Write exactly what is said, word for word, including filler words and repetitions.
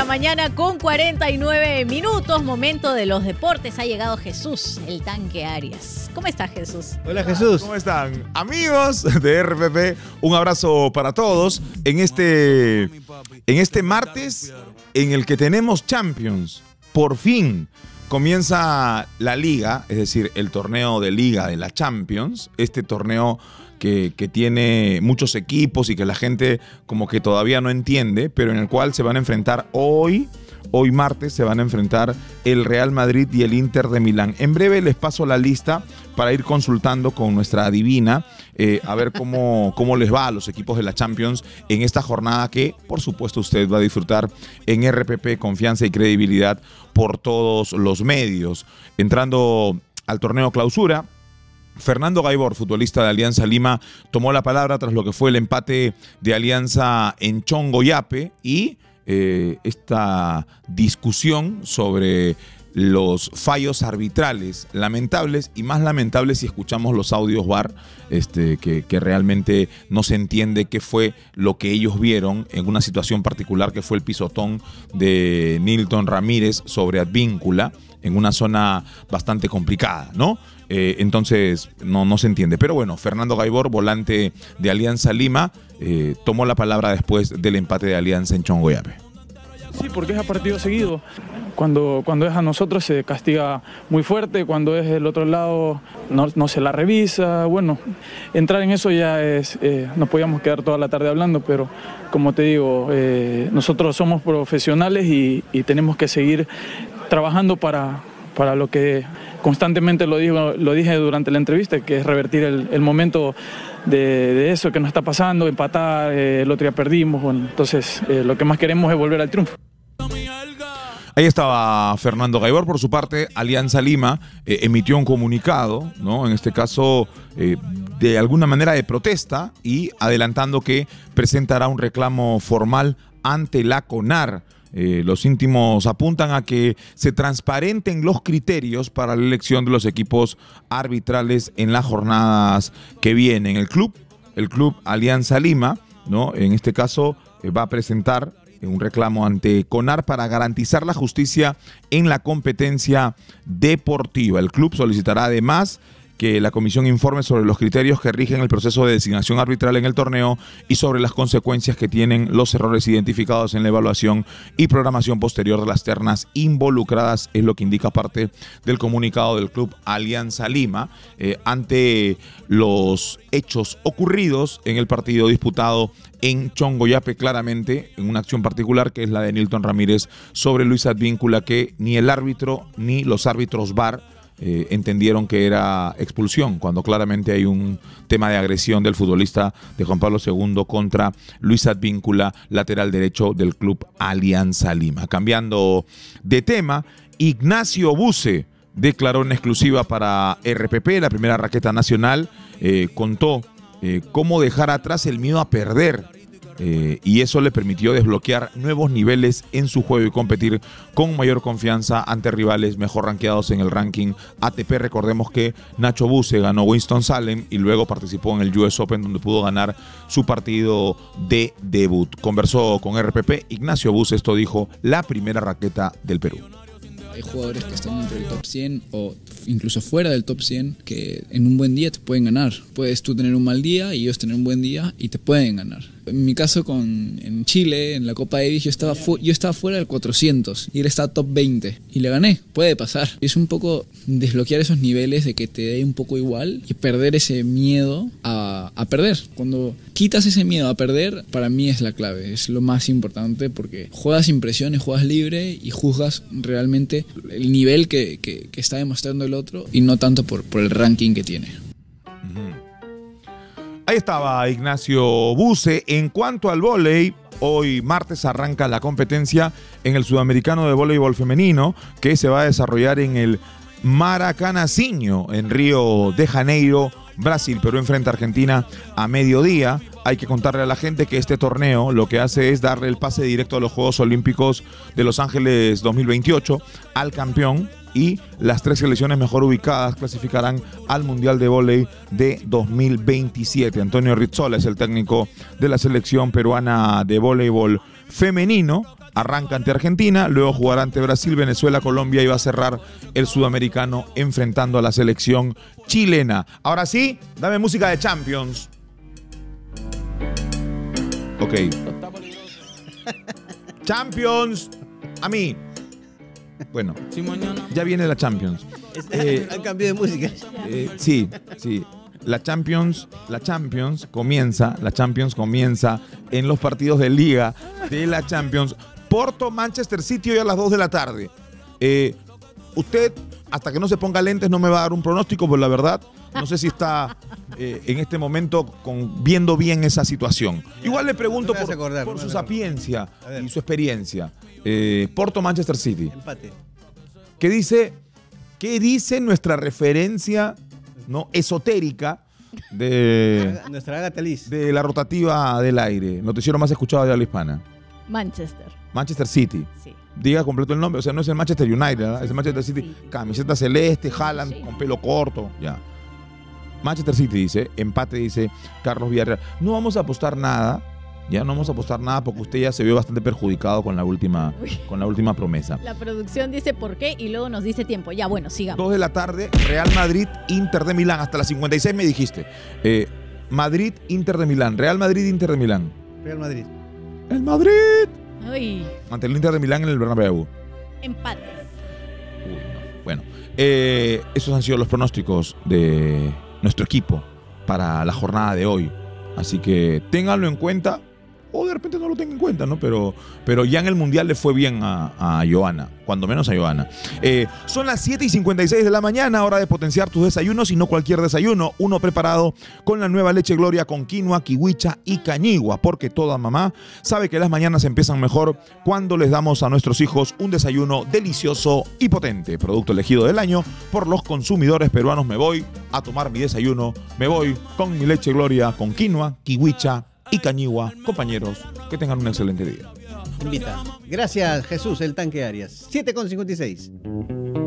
mañana con cuarenta y nueve minutos, momento de los deportes. Ha llegado Jesús, el tanque Arias. ¿Cómo estás, Jesús? Hola, Jesús. ¿Cómo están? Amigos de R P P, un abrazo para todos en este, en este martes en el que tenemos Champions. Por fin comienza la liga, es decir, el torneo de liga de la Champions, este torneo Que, que tiene muchos equipos y que la gente como que todavía no entiende, pero en el cual se van a enfrentar hoy, hoy martes, se van a enfrentar el Real Madrid y el Inter de Milán. En breve les paso la lista para ir consultando con nuestra adivina, eh, a ver cómo, cómo les va a los equipos de la Champions en esta jornada que, por supuesto, usted va a disfrutar en R P P, confianza y credibilidad por todos los medios. Entrando al torneo clausura, Fernando Gaibor, futbolista de Alianza Lima, tomó la palabra tras lo que fue el empate de Alianza en Chongoyape y eh, esta discusión sobre los fallos arbitrales lamentables, y más lamentables si escuchamos los audios V A R, este, que, que realmente no se entiende qué fue lo que ellos vieron en una situación particular que fue el pisotón de Nilton Ramírez sobre Advíncula en una zona bastante complicada, ¿no? Eh, entonces no, no se entiende. Pero bueno, Fernando Gaibor, volante de Alianza Lima, eh, tomó la palabra después del empate de Alianza en Chongoyape. Sí, porque es a partido seguido. Cuando, cuando es a nosotros se castiga muy fuerte, cuando es del otro lado no, no se la revisa. Bueno, entrar en eso ya es, eh, nos podíamos quedar toda la tarde hablando, pero como te digo, eh, nosotros somos profesionales y, y tenemos que seguir trabajando para, para lo que constantemente lo, digo, lo dije durante la entrevista, que es revertir el, el momento de, de eso que nos está pasando, empatar, eh, el otro día perdimos. Bueno, entonces eh, lo que más queremos es volver al triunfo. Ahí estaba Fernando Gaibor. Por su parte, Alianza Lima eh, emitió un comunicado, ¿no? En este caso, eh, de alguna manera de protesta, y adelantando que presentará un reclamo formal ante la CONAR. Eh, los íntimos apuntan a que se transparenten los criterios para la elección de los equipos arbitrales en las jornadas que vienen. El club, el club Alianza Lima, ¿no? En este caso eh, va a presentar un reclamo ante CONAR para garantizar la justicia en la competencia deportiva. El club solicitará además que la comisión informe sobre los criterios que rigen el proceso de designación arbitral en el torneo y sobre las consecuencias que tienen los errores identificados en la evaluación y programación posterior de las ternas involucradas, es lo que indica parte del comunicado del club Alianza Lima, eh, ante los hechos ocurridos en el partido disputado en Chongoyape, claramente en una acción particular que es la de Nilton Ramírez sobre Luis Advíncula, que ni el árbitro ni los árbitros V A R Eh, entendieron que era expulsión, cuando claramente hay un tema de agresión del futbolista de Juan Pablo segundo contra Luis Advíncula, lateral derecho del club Alianza Lima. Cambiando de tema, Ignacio Buse declaró en exclusiva para R P P, la primera raqueta nacional, eh, contó eh, cómo dejar atrás el miedo a perder. Eh, y eso le permitió desbloquear nuevos niveles en su juego y competir con mayor confianza ante rivales mejor rankeados en el ranking A T P. Recordemos que Nacho Buse ganó Winston-Salem y luego participó en el U S Open, donde pudo ganar su partido de debut. Conversó con R P P Ignacio Buse, esto dijo la primera raqueta del Perú. Hay jugadores que están entre el top cien o incluso fuera del top cien que en un buen día te pueden ganar. Puedes tú tener un mal día y ellos tener un buen día y te pueden ganar. En mi caso con, en Chile, en la Copa Davis, yo estaba, fu yo estaba fuera del cuatrocientos y él estaba top veinte y le gané. Puede pasar. Es un poco desbloquear esos niveles de que te dé un poco igual y perder ese miedo a, a perder. Cuando quitas ese miedo a perder, para mí es la clave, es lo más importante, porque juegas sin presiones, juegas libre y juzgas realmente el nivel que, que, que está demostrando el otro y no tanto por, por el ranking que tiene. Ahí estaba Ignacio Buse. En cuanto al vóley, hoy martes arranca la competencia en el Sudamericano de Voleibol Femenino, que se va a desarrollar en el Maracanazinho, en Río de Janeiro, Brasil. Perú enfrenta a Argentina a mediodía. Hay que contarle a la gente que este torneo lo que hace es darle el pase directo a los Juegos Olímpicos de Los Ángeles dos mil veintiocho al campeón, y las tres selecciones mejor ubicadas clasificarán al Mundial de Vóley de dos mil veintisiete. Antonio Rizzola es el técnico de la selección peruana de voleibol femenino arranca ante Argentina, luego jugará ante Brasil, Venezuela, Colombia y va a cerrar el sudamericano enfrentando a la selección chilena. Ahora sí, dame música de Champions. Ok. Champions. A mí. Bueno, ya viene la Champions. Eh, Han cambiado de música. Eh, sí, sí. La Champions, la Champions comienza, la Champions comienza en los partidos de Liga de la Champions. Porto, Manchester City hoy a las dos de la tarde. Eh, usted, hasta que no se ponga lentes, no me va a dar un pronóstico, pero la verdad, no sé si está eh, en este momento con, viendo bien esa situación. Igual le pregunto por, acordar, por su sapiencia y su experiencia. Eh, Porto, Manchester City. Empate. ¿Qué dice, qué dice nuestra referencia, ¿no?, esotérica de, nuestra Agatha Liz, de la rotativa del aire? Noticiero más escuchado de habla hispana. Manchester. Manchester City. Sí. Diga completo el nombre. O sea, no es el Manchester United, ¿verdad? Es el Manchester City. Sí. Camiseta celeste, Haaland sí, con pelo corto. Ya. Manchester City dice, empate dice Carlos Villarreal. No vamos a apostar nada. Ya no vamos a apostar nada porque usted ya se vio bastante perjudicado con la última, con la última promesa. La producción dice por qué y luego nos dice tiempo. Ya, bueno, sigamos. Dos de la tarde, Real Madrid, Inter de Milán. Hasta las cincuenta y seis me dijiste. Eh, Madrid, Inter de Milán. Real Madrid, Inter de Milán. Real Madrid. ¡El Madrid! Uy. Ante el Inter de Milán en el Bernabéu. Empate. Uy, no. Bueno, eh, esos han sido los pronósticos de nuestro equipo para la jornada de hoy. Así que ténganlo en cuenta. O de repente no lo tenga en cuenta, ¿no? Pero, pero ya en el Mundial le fue bien a, a Johanna, cuando menos a Johanna. Eh, son las siete y cincuenta y seis de la mañana, hora de potenciar tus desayunos y no cualquier desayuno. Uno preparado con la nueva leche Gloria con quinoa, kiwicha y cañigua, porque toda mamá sabe que las mañanas empiezan mejor cuando les damos a nuestros hijos un desayuno delicioso y potente. Producto elegido del año por los consumidores peruanos. Me voy a tomar mi desayuno, me voy con mi leche Gloria con quinoa, kiwicha y cañigua. Compañeros, que tengan un excelente día. Invita. Gracias, Jesús, el tanque Arias. siete con cincuenta y seis.